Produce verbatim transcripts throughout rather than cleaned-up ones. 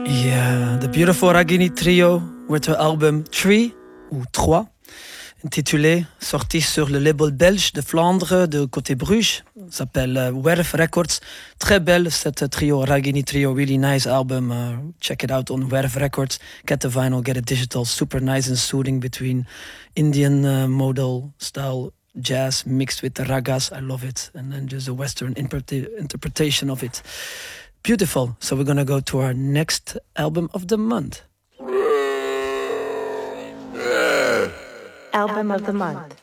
Yeah, the beautiful Ragini Trio with her album Three, ou Trois, intitulé, sorti sur le label belge de Flandre, de côté Bruges, s'appelle uh, Werf Records. Très belle cette trio, Ragini Trio, really nice album. Uh, check it out on Werf Records. Get the vinyl, get it digital, super nice and soothing between Indian uh, modal style jazz mixed with the ragas. I love it. And then there's a Western interpreta- interpretation of it. Beautiful. So we're gonna go to our next album of the month. Album of the month.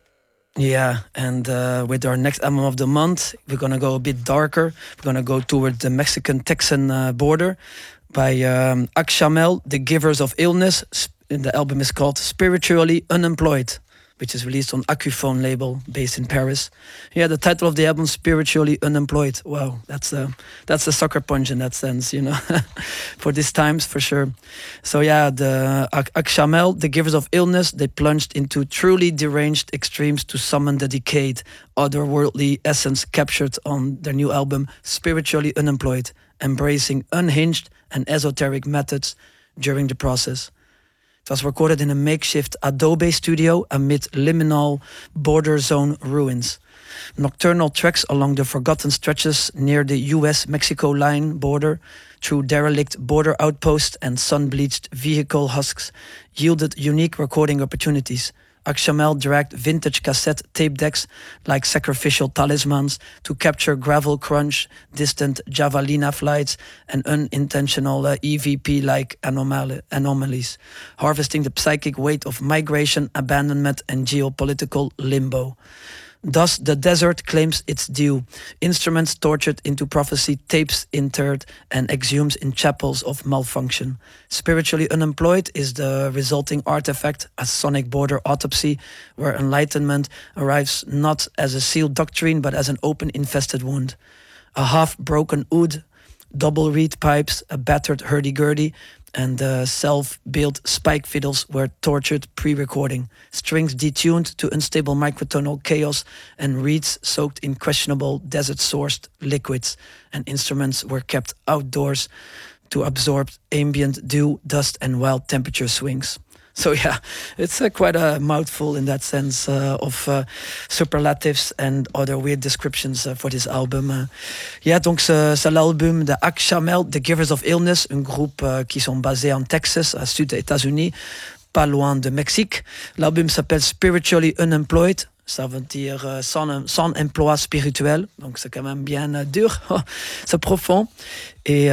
Yeah, and uh, with our next album of the month, we're gonna go a bit darker. We're gonna go toward the Mexican-Texan uh, border by um, Akshamel, The Givers of Illness. And the album is called Spiritually Unemployed, which is released on Accuphone label based in Paris. Yeah, the title of the album, Spiritually Unemployed. Wow, that's a, that's a sucker punch in that sense, you know, for these times, for sure. So yeah, the Ak- Akshamel, The Givers of Illness, they plunged into truly deranged extremes to summon the decayed, otherworldly essence captured on their new album, Spiritually Unemployed, embracing unhinged and esoteric methods during the process. It was recorded in a makeshift Adobe studio amid liminal border zone ruins. Nocturnal treks along the forgotten stretches near the U S Mexico line border, through derelict border outposts and sun-bleached vehicle husks, yielded unique recording opportunities. Akshamel dragged vintage cassette tape decks like sacrificial talismans to capture gravel crunch, distant javelina flights, and unintentional uh, E V P-like anomal- anomalies, harvesting the psychic weight of migration, abandonment, and geopolitical limbo. Thus, the desert claims its due. Instruments tortured into prophecy, tapes interred, and exhumed in chapels of malfunction. Spiritually Unemployed is the resulting artifact, a sonic border autopsy, where enlightenment arrives not as a sealed doctrine, but as an open infested wound. A half-broken oud, double reed pipes, a battered hurdy-gurdy, and uh, self-built spike fiddles were tortured pre-recording. Strings detuned to unstable microtonal chaos, and reeds soaked in questionable desert-sourced liquids, and instruments were kept outdoors to absorb ambient dew, dust, and wild temperature swings. So yeah, it's uh, quite a mouthful in that sense uh, of uh, superlatives and other weird descriptions uh, for this album. Uh, yeah, donc c'est, c'est l'album de Akshamel, The Givers of Illness, un groupe euh, qui sont basés en Texas, à sud des États-Unis, pas loin de Mexique. L'album s'appelle Spiritually Unemployed. Ça veut dire euh, sans, sans emploi spirituel, donc c'est quand même bien euh, dur, c'est profond. Et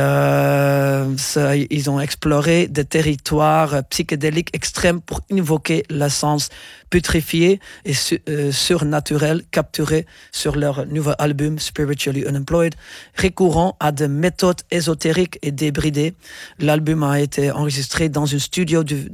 euh, ça, ils ont exploré des territoires psychédéliques extrêmes pour invoquer l'essence putréfiée et su, euh, surnaturelle capturée sur leur nouvel album Spiritually Unemployed, recourant à des méthodes ésotériques et débridées. L'album a été enregistré dans un studio du